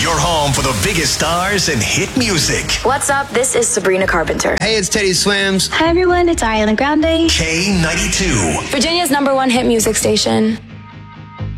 Your home for the biggest stars and hit music. What's up? This is Sabrina Carpenter. Hey, it's Teddy Swims. Hi everyone, it's Ariana Grande. K92. Virginia's #1 hit music station.